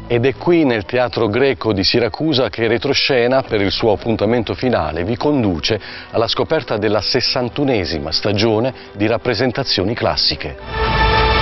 Ed è qui nel Teatro Greco di Siracusa che Retroscena, per il suo appuntamento finale, vi conduce alla scoperta della 61esima stagione di rappresentazioni classiche.